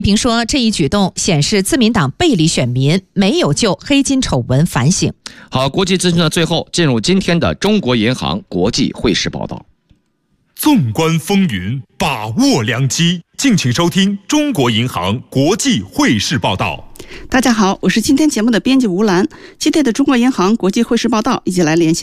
评说这一举动显示自民党背离选民，没有就黑金丑闻反省。 好，国际资讯的最后进入今天的中国银行国际汇市报道。 纵观风云，把握良机，敬请收听中国银行国际汇市报道。 大家好，我是今天节目的编辑吴兰。今天的中国银行国际汇市报道，一起来连线